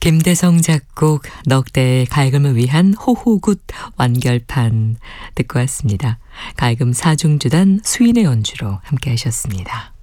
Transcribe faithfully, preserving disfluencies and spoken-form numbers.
김대성 작곡 넉대의 가야금을 위한 호호굿 완결판 듣고 왔습니다. 가야금 사중주단 수인의 연주로 함께 하셨습니다.